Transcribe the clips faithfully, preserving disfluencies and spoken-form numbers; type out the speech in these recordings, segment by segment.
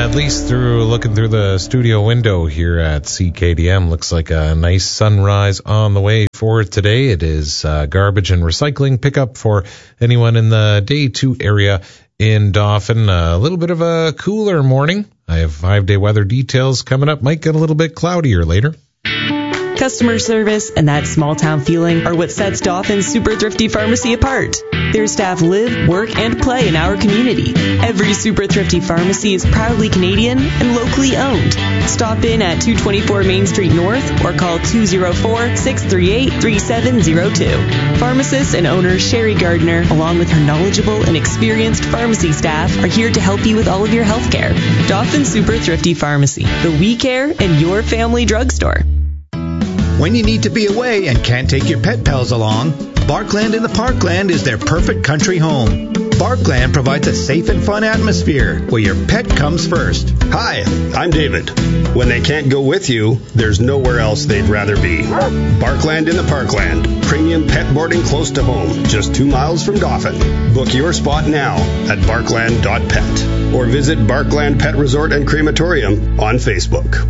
at least through looking through the studio window here at C K D M, looks like a nice sunrise on the way for today. It is uh, garbage and recycling pickup for anyone in the day two area in Dauphin. A little bit of a cooler morning. I have five-day weather details coming up. Might get a little bit cloudier later. Customer service and that small-town feeling are what sets Dauphin's Super Thrifty Pharmacy apart. Their staff live, work, and play in our community. Every Super Thrifty Pharmacy is proudly Canadian and locally owned. Stop in at two twenty-four Main Street North or call two oh four, six three eight, three seven oh two. Pharmacist and owner Sherry Gardner, along with her knowledgeable and experienced pharmacy staff, are here to help you with all of your health care. Dauphin Super Thrifty Pharmacy, the We Care and Your Family Drugstore. When you need to be away and can't take your pet pals along, Barkland in the Parkland is their perfect country home. Barkland provides a safe and fun atmosphere where your pet comes first. Hi, I'm David. When they can't go with you, there's nowhere else they'd rather be. Barkland in the Parkland. Premium pet boarding close to home, just two miles from Dauphin. Book your spot now at barkland dot pet or visit Barkland Pet Resort and Crematorium on Facebook.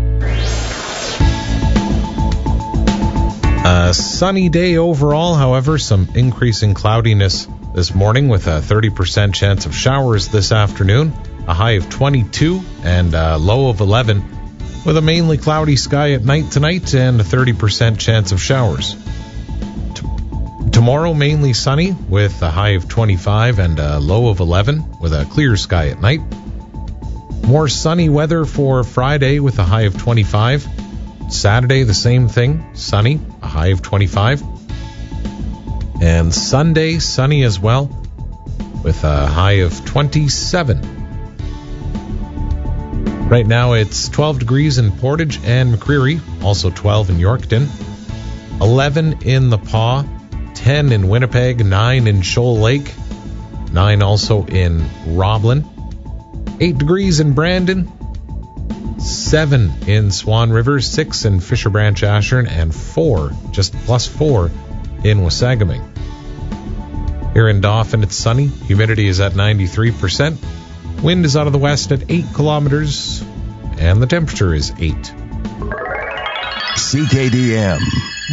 A sunny day overall, however, some increasing cloudiness this morning with a thirty percent chance of showers this afternoon, a high of twenty-two and a low of eleven, with a mainly cloudy sky at night tonight and a thirty percent chance of showers. T- tomorrow, mainly sunny with a high of twenty-five and a low of eleven, with a clear sky at night. More sunny weather for Friday with a high of twenty-five. Saturday, the same thing, sunny, a high of twenty-five. And Sunday, sunny as well, with a high of twenty-seven. Right now, it's twelve degrees in Portage and McCreary, also twelve in Yorkton, eleven in The Paw, ten in Winnipeg, nine in Shoal Lake, nine also in Roblin, eight degrees in Brandon, seven in Swan River, six in Fisher Branch Ashern, and four, just plus four, in Wasagaming. Here in Dauphin, it's sunny. Humidity is at ninety-three percent. Wind is out of the west at eight kilometers, and the temperature is eight. C K D M.